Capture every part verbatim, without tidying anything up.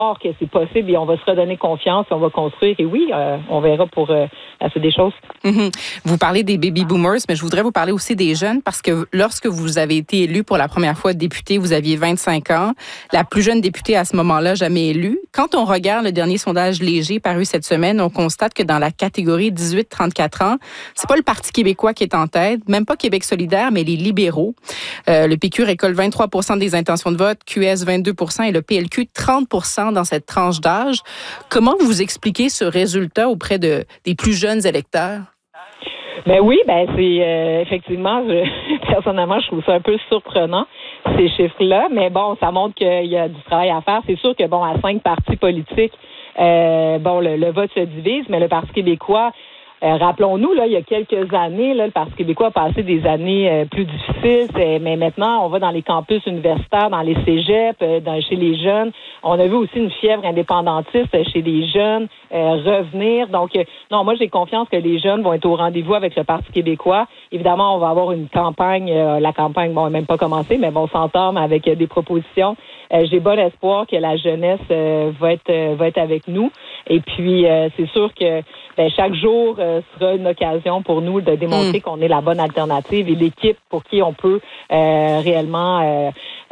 que c'est possible et on va se redonner confiance et on va construire. Et oui, euh, on verra pour euh, la suite des choses. Mm-hmm. Vous parlez des baby boomers, mais je voudrais vous parler aussi des jeunes parce que lorsque vous avez été élu pour la première fois député, vous aviez vingt-cinq ans. La plus jeune députée à ce moment-là, jamais élue. Quand on regarde le dernier sondage léger paru cette semaine, on constate que dans la catégorie dix-huit à trente-quatre ans, c'est pas le Parti québécois qui est en tête, même pas Québec solidaire, mais les libéraux. Euh, le P Q récolte vingt-trois pour cent des intentions de vote, Q S vingt-deux pour cent et le P L Q trente pour cent dans cette tranche d'âge. Comment vous expliquez ce résultat auprès de, des plus jeunes électeurs? Ben oui, ben c'est euh, effectivement, je, personnellement, je trouve ça un peu surprenant, ces chiffres-là, mais bon, ça montre qu'il y a du travail à faire. C'est sûr que, bon, à cinq partis politiques, euh, bon, le, le vote se divise, mais le Parti québécois, Euh, rappelons-nous, là, il y a quelques années, là, le Parti québécois a passé des années euh, plus difficiles, c'est, mais maintenant, on va dans les campus universitaires, dans les cégeps, euh, dans, chez les jeunes. On a vu aussi une fièvre indépendantiste chez les jeunes euh, revenir. Donc, euh, non, moi, j'ai confiance que les jeunes vont être au rendez-vous avec le Parti québécois. Évidemment, on va avoir une campagne. Euh, la campagne, bon, elle n'a même pas commencé, mais bon, on s'entend avec euh, des propositions. Euh, j'ai bon espoir que la jeunesse euh, va être euh, va être avec nous. Et puis, euh, c'est sûr que ben, chaque jour euh, sera une occasion pour nous de démontrer mmh. qu'on est la bonne alternative et l'équipe pour qui on peut euh, réellement euh,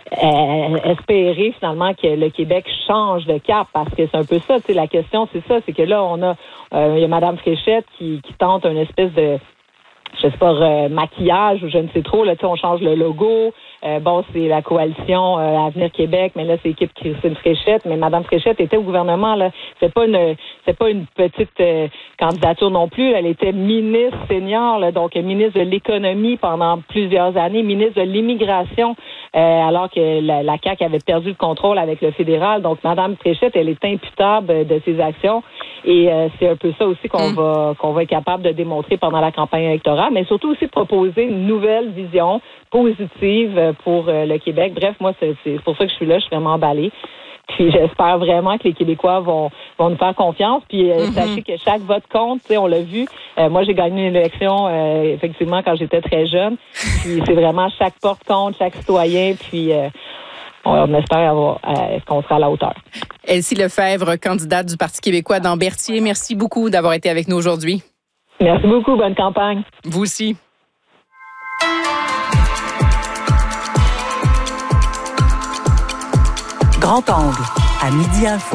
euh, espérer finalement que le Québec change de cap, parce que c'est un peu ça, tu sais, la question, c'est ça, c'est que là, on a, euh, il y a Mme Fréchette qui, qui tente une espèce de, je sais pas, euh, maquillage ou je ne sais trop, là, tu sais, on change le logo. Euh, bon, c'est la coalition euh, Avenir Québec, mais là, c'est l'équipe Christine Fréchette. Mais Mme Fréchette était au gouvernement, là. C'est pas une, c'est pas une petite euh, candidature non plus. Elle était ministre senior, là, donc ministre de l'économie pendant plusieurs années, ministre de l'immigration, euh, alors que la, la C A Q avait perdu le contrôle avec le fédéral. Donc, Mme Fréchette, elle est imputable de ses actions. Et euh, c'est un peu ça aussi qu'on mmh. va qu'on va être capable de démontrer pendant la campagne électorale, mais surtout aussi proposer une nouvelle vision positive pour euh, le Québec. Bref, moi, c'est, c'est pour ça que je suis là, je suis vraiment emballée. Puis j'espère vraiment que les Québécois vont vont nous faire confiance. Puis euh, mm-hmm. sachez que chaque vote compte, tu sais, on l'a vu. Euh, moi, j'ai gagné une élection, euh, effectivement, quand j'étais très jeune. Puis c'est vraiment chaque porte compte, chaque citoyen. Puis euh, on, on espère avoir, euh, qu'on sera à la hauteur. Elsie Lefebvre, candidate du Parti québécois dans Berthier, merci beaucoup d'avoir été avec nous aujourd'hui. Merci beaucoup. Bonne campagne. Vous aussi. Grand angle, à Midi Info.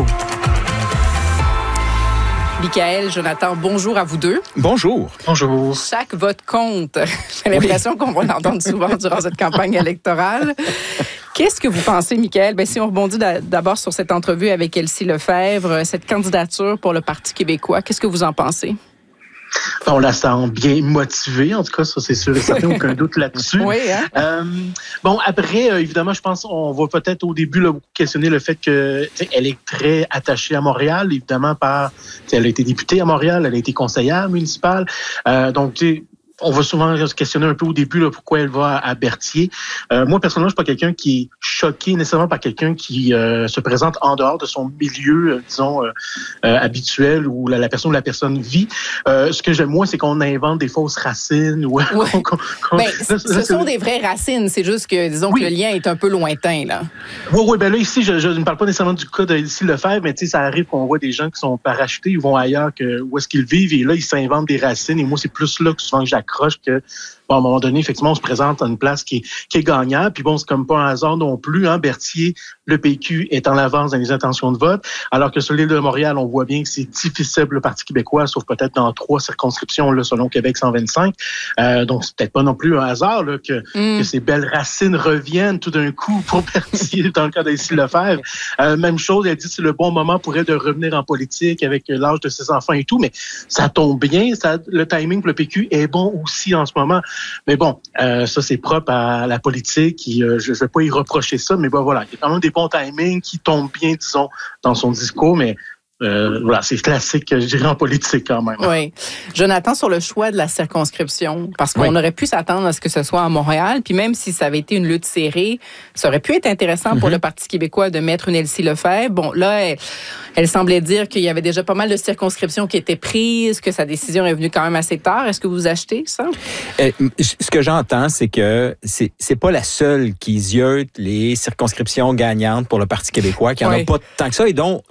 Michaël, Jonathan, bonjour à vous deux. Bonjour. Bonjour. Chaque vote compte. J'ai l'impression oui. qu'on va l'entendre souvent durant cette campagne électorale. Qu'est-ce que vous pensez, Michaël? Ben, si on rebondit d'abord sur cette entrevue avec Elsie Lefebvre, cette candidature pour le Parti québécois, qu'est-ce que vous en pensez? On la sent bien motivée, en tout cas, ça c'est sûr et certain, aucun doute là-dessus. Oui, hein? Euh, bon, après, euh, évidemment, je pense on va peut-être au début là, questionner le fait que elle est très attachée à Montréal, évidemment, par elle a été députée à Montréal, elle a été conseillère municipale, euh, donc tu sais. On va souvent se questionner un peu au début là, pourquoi elle va à, à Berthier. Euh, moi, personnellement, je suis pas quelqu'un qui est choqué nécessairement par quelqu'un qui euh, se présente en dehors de son milieu, euh, disons, euh, euh, habituel où la, la personne où la personne vit. Euh, ce que j'aime moins, c'est qu'on invente des fausses racines. Ou, ouais. qu'on, qu'on, ben, là, ce là, sont des vraies racines. C'est juste que, disons, oui. que le lien est un peu lointain. Là. Oui, oui. Ben là, ici, je, je ne parle pas nécessairement du cas d'Elsie Lefebvre, mais tu sais, ça arrive qu'on voit des gens qui sont parachutés, ils vont ailleurs que où est-ce qu'ils vivent, et là, ils s'inventent des racines. Et moi, c'est plus là que souvent que j'accroche que, bon, à un moment donné, effectivement, on se présente à une place qui est, qui est gagnante. Puis bon, c'est comme pas un hasard non plus. Hein, Berthier, le P Q est en avance dans les intentions de vote, alors que sur l'île de Montréal, on voit bien que c'est difficile pour le Parti québécois, sauf peut-être dans trois circonscriptions, là, selon Québec cent vingt-cinq. Euh, donc, c'est peut-être pas non plus un hasard là, que, mm. que ces belles racines reviennent tout d'un coup pour Berthier, dans le cas d'Elsie Lefebvre. Euh, même chose, elle dit que c'est le bon moment pour elle de revenir en politique avec l'âge de ses enfants et tout, mais ça tombe bien, ça, le timing pour le P Q est bon aussi en ce moment. Mais bon, euh, ça, c'est propre à la politique. Et, euh, je ne vais pas y reprocher ça, mais bon, voilà, il y a quand même des bons timings qui tombent bien, disons, dans son discours, mais Euh, voilà, c'est classique, je dirais, en politique quand même. Oui. Jonathan, sur le choix de la circonscription, parce qu'on oui. aurait pu s'attendre à ce que ce soit à Montréal, puis même si ça avait été une lutte serrée, ça aurait pu être intéressant mm-hmm. pour le Parti québécois de mettre une Elsie Lefebvre. Bon, là, elle, elle semblait dire qu'il y avait déjà pas mal de circonscriptions qui étaient prises, que sa décision est venue quand même assez tard. Est-ce que vous achetez ça? Euh, ce que j'entends, c'est que c'est, c'est pas la seule qui ziote les circonscriptions gagnantes pour le Parti québécois, qu'il n'y en oui. a pas tant que ça, et donc